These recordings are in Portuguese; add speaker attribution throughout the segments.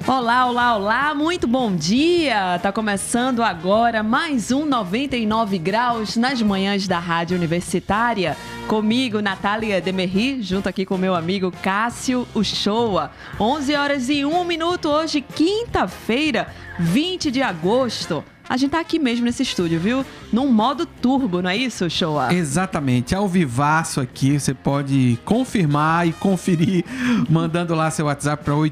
Speaker 1: Olá, olá, olá, muito bom dia! Tá começando agora mais um 99 graus nas manhãs da Rádio Universitária. Comigo, Natália Demerri, junto aqui com meu amigo Cássio Uchoa. 11 horas e 1 minuto, hoje, quinta-feira, 20 de agosto. A gente tá aqui mesmo nesse estúdio, viu? Num modo turbo, não é isso, Uchoa?
Speaker 2: Exatamente, ao vivaço aqui, você pode confirmar e conferir, mandando lá seu WhatsApp para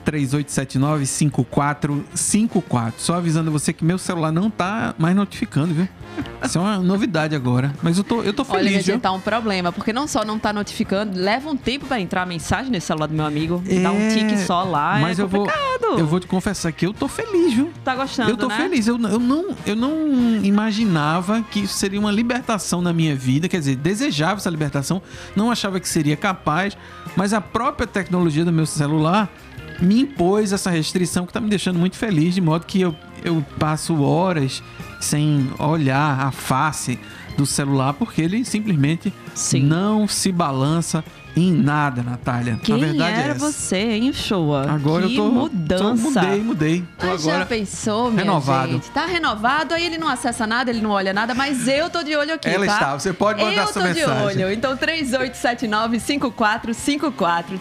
Speaker 2: 8138795454. Só avisando você que meu celular não tá mais notificando, viu? Isso é uma novidade agora, mas eu tô feliz,
Speaker 1: Olha,
Speaker 2: viu?
Speaker 1: tá um problema, porque não só não tá notificando, leva um tempo pra entrar a mensagem nesse celular do meu amigo, dá um tique só lá,
Speaker 2: mas
Speaker 1: é complicado.
Speaker 2: Eu vou te confessar que eu tô feliz, viu?
Speaker 1: Tá gostando,
Speaker 2: eu tô
Speaker 1: né?
Speaker 2: feliz, eu não imaginava que isso seria uma libertação na minha vida, quer dizer, desejava essa libertação, não achava que seria capaz, mas a própria tecnologia do meu celular me impôs essa restrição que tá me deixando muito feliz, de modo que eu passo horas sem olhar a face do celular, porque ele simplesmente não se balança em nada, Natália.
Speaker 1: Quem
Speaker 2: a verdade
Speaker 1: era
Speaker 2: é essa.
Speaker 1: você, hein, Uchoa?
Speaker 2: Agora
Speaker 1: que
Speaker 2: eu tô...
Speaker 1: mudança.
Speaker 2: Mudei. Tô
Speaker 1: Mas
Speaker 2: agora
Speaker 1: já pensou, minha
Speaker 2: renovado.
Speaker 1: gente? Tá renovado, aí ele não acessa nada, ele não olha nada, mas eu tô de olho aqui,
Speaker 2: Ela
Speaker 1: tá?
Speaker 2: está, você pode mandar sua mensagem.
Speaker 1: Eu tô de olho. Então, 3879-5454,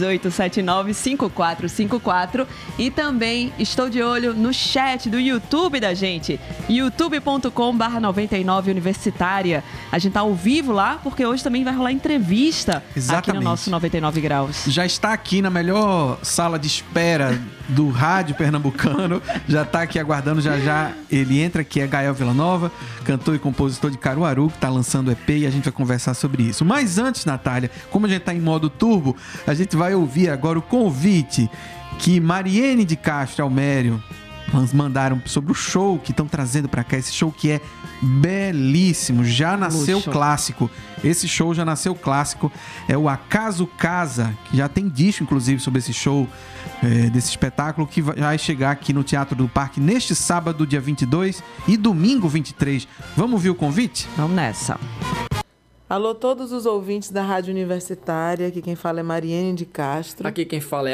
Speaker 1: 3879-5454. E também estou de olho no chat do YouTube da gente, youtube.com/99 Universitária. A gente tá ao vivo lá, porque hoje também vai rolar entrevista.
Speaker 2: Exatamente.
Speaker 1: Aqui no nosso 99 graus.
Speaker 2: Já está aqui na melhor sala de espera do rádio pernambucano. Já está aqui aguardando, já ele entra, que é Gael Villanova, cantor e compositor de Caruaru, que está lançando EP, e a gente vai conversar sobre isso. Mas antes, Natália, como a gente está em modo turbo, a gente vai ouvir agora o convite que Mariene de Castro Almério mandaram sobre o show que estão trazendo para cá, esse show que é belíssimo, já nasceu clássico. Esse show já nasceu clássico, é o Acaso Casa, que já tem disco inclusive sobre esse show, desse espetáculo, que vai chegar aqui no Teatro do Parque neste sábado, dia 22, e domingo 23. Vamos ouvir o convite?
Speaker 1: Vamos nessa.
Speaker 3: Alô, todos os ouvintes da Rádio Universitária, aqui quem fala é Mariene de Castro.
Speaker 4: Aqui quem fala é